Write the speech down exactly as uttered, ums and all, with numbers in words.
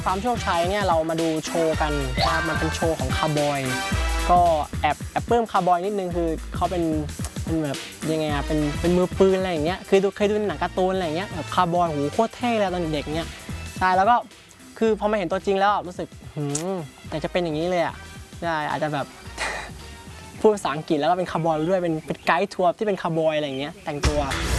ฟาร์มโชคชัยเนี่ยเรามาดูโชว์กันว่ามันเป็นโชว์ของคาร์บอยก็แอบแอบเพิ่มคาร์บอยนิดนึงคือเขาเป็นเป็นแบบยังไงอะเป็นเป็นมือปืนอะไรอย่างเงี้ยคือดูเคยดูหนังการ์ตูนอะไรอย่างเงี้ยแบบคาร์บอยโหโคตรเท่เลยตอนเด็กเนี่ยใช่แล้วก็คือพอมาเห็นตัวจริงแล้วรู้สึกหืมแต่จะเป็นอย่างนี้เลยอ่ะใช่อาจจะแบบ พูดภาษาอังกฤษแล้วก็เป็นคาร์บอยด้วยเป็นเป็นไกด์ทัวร์ที่เป็นคาร์บอยอะไรอย่างเงี้ยแต่งตัว